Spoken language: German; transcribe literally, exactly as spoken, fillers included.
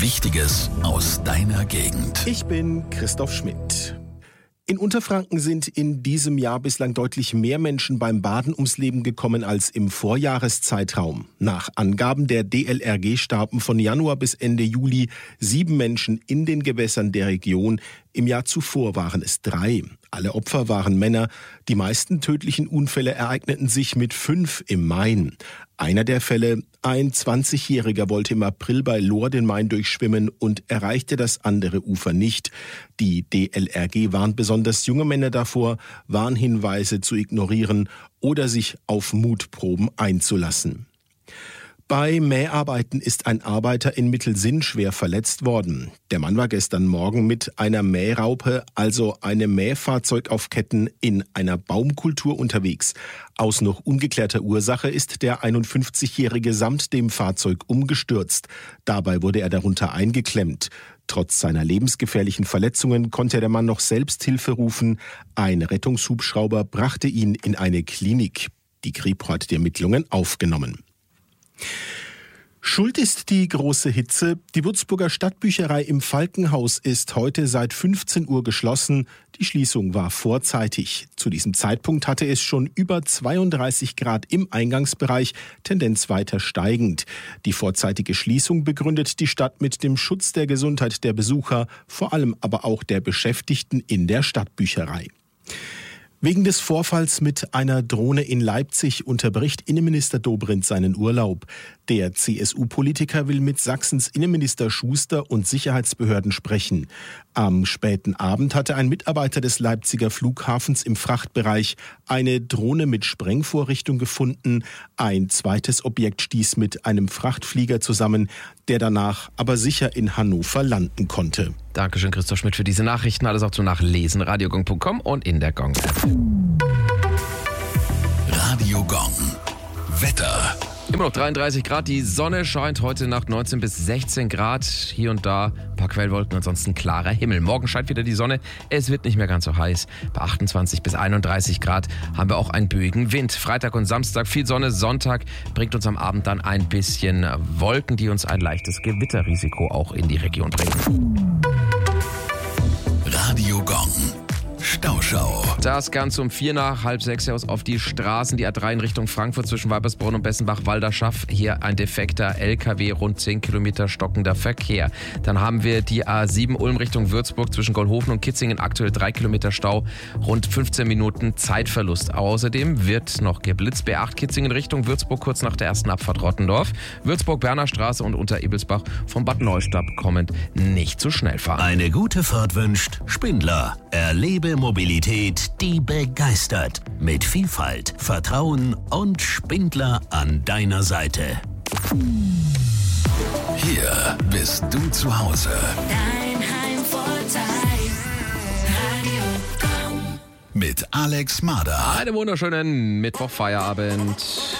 Wichtiges aus deiner Gegend. Ich bin Christoph Schmidt. In Unterfranken sind in diesem Jahr bislang deutlich mehr Menschen beim Baden ums Leben gekommen als im Vorjahreszeitraum. Nach Angaben der D L R G starben von Januar bis Ende Juli sieben Menschen in den Gewässern der Region. Im Jahr zuvor waren es drei. Alle Opfer waren Männer. Die meisten tödlichen Unfälle ereigneten sich mit fünf im Main. Einer der Fälle, ein zwanzigjähriger wollte im April bei Lohr den Main durchschwimmen und erreichte das andere Ufer nicht. Die D L R G warnt besonders junge Männer davor, Warnhinweise zu ignorieren oder sich auf Mutproben einzulassen. Bei Mäharbeiten ist ein Arbeiter in Mittelsinn schwer verletzt worden. Der Mann war gestern Morgen mit einer Mähraupe, also einem Mähfahrzeug auf Ketten, in einer Baumkultur unterwegs. Aus noch ungeklärter Ursache ist der einundfünfzigjährige samt dem Fahrzeug umgestürzt. Dabei wurde er darunter eingeklemmt. Trotz seiner lebensgefährlichen Verletzungen konnte der Mann noch selbst Hilfe rufen. Ein Rettungshubschrauber brachte ihn in eine Klinik. Die Kripo hat die Ermittlungen aufgenommen. Schuld ist die große Hitze. Die Würzburger Stadtbücherei im Falkenhaus ist heute seit fünfzehn Uhr geschlossen. Die Schließung war vorzeitig. Zu diesem Zeitpunkt hatte es schon über zweiunddreißig Grad im Eingangsbereich, Tendenz weiter steigend. Die vorzeitige Schließung begründet die Stadt mit dem Schutz der Gesundheit der Besucher, vor allem aber auch der Beschäftigten in der Stadtbücherei. Wegen des Vorfalls mit einer Drohne in Leipzig unterbricht Innenminister Dobrindt seinen Urlaub. Der C S U-Politiker will mit Sachsens Innenminister Schuster und Sicherheitsbehörden sprechen. Am späten Abend hatte ein Mitarbeiter des Leipziger Flughafens im Frachtbereich eine Drohne mit Sprengvorrichtung gefunden. Ein zweites Objekt stieß mit einem Frachtflieger zusammen, der danach aber sicher in Hannover landen konnte. Dankeschön, Christoph Schmidt, für diese Nachrichten. Alles auch zum Nachlesen. radiogong punkt com und in der Gong-App. Radio Gong. Wetter. Immer noch dreiunddreißig Grad. Die Sonne scheint heute Nacht neunzehn bis sechzehn Grad. Hier und da ein paar Quellwolken, ansonsten klarer Himmel. Morgen scheint wieder die Sonne. Es wird nicht mehr ganz so heiß. Bei achtundzwanzig bis einunddreißig Grad haben wir auch einen böigen Wind. Freitag und Samstag viel Sonne. Sonntag bringt uns am Abend dann ein bisschen Wolken, die uns ein leichtes Gewitterrisiko auch in die Region bringen. Radio Gong. Stauschau. Das Ganze um vier nach halb sechs aus auf die Straßen. Die A drei in Richtung Frankfurt zwischen Weibersbronn und Bessenbach-Walderschaff. Hier ein defekter L K W, rund zehn Kilometer stockender Verkehr. Dann haben wir die A sieben Ulm Richtung Würzburg zwischen Goldhofen und Kitzingen. Aktuell drei Kilometer Stau, rund fünfzehn Minuten Zeitverlust. Außerdem wird noch geblitzt. B acht Kitzingen Richtung Würzburg kurz nach der ersten Abfahrt Rottendorf. Würzburg-Berner Straße und unter Ebelsbach vom Bad Neustadt kommend nicht zu schnell fahren. Eine gute Fahrt wünscht Spindler. Erlebe Mobilität, die begeistert. Mit Vielfalt, Vertrauen und Spindler an deiner Seite. Hier bist du zu Hause. Dein Heimvorteil. Radio Gong. Mit Alex Mader. Einen wunderschönen Mittwochfeierabend.